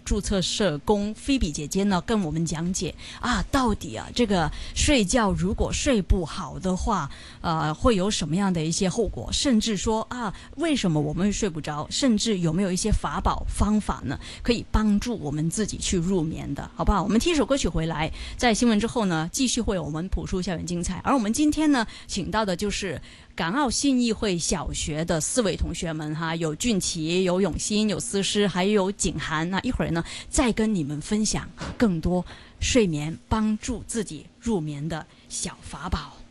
注册社工菲比姐姐呢，跟我们讲解到底这个睡觉如果睡不好的话，会有什么样的一些后果，甚至说为什么我们会睡不着，甚至有没有一些法宝方法呢，可以帮助我们自己去入眠的，好不好？我们听一首歌曲回来，在新闻之后呢，继续会有我们朴树校园精彩。而我们今天呢，请到的就是港澳信义会小学的4位同学们哈，有俊奇，有永新，有思诗，还有景涵。那一会儿呢，再跟你们分享更多睡眠帮助自己入眠的小法宝。